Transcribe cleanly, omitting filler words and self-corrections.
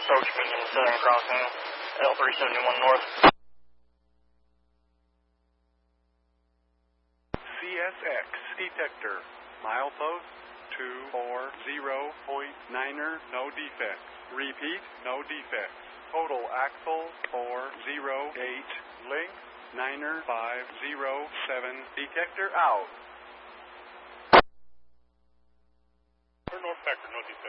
approach me in Southern Crossing, L371 North. CSX detector, milepost 240.9er, no defects. Repeat, no defects. Total axle 408, link 9er 507, detector out. North Factor, no defects.